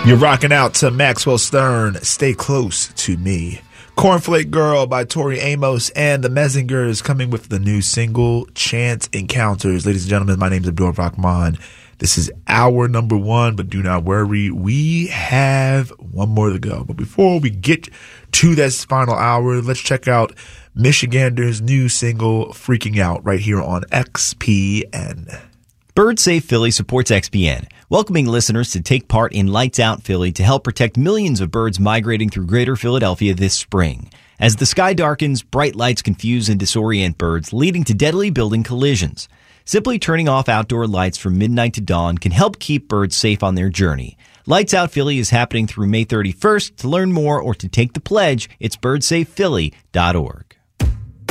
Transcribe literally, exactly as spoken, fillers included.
You're rocking out to Maxwell Stern, Stay Close to Me. Cornflake Girl by Tori Amos and the Messengers coming with the new single, Chance Encounters. Ladies and gentlemen, my name is Abdul Rahman. This is hour number one, but do not worry, we have one more to go. But before we get to this final hour, let's check out Michigander's new single, Freaking Out, right here on X P N. Bird Safe Philly supports X P N, welcoming listeners to take part in Lights Out Philly to help protect millions of birds migrating through greater Philadelphia this spring. As the sky darkens, bright lights confuse and disorient birds, leading to deadly building collisions. Simply turning off outdoor lights from midnight to dawn can help keep birds safe on their journey. Lights Out Philly is happening through May thirty-first. To learn more or to take the pledge, it's bird safe philly dot org.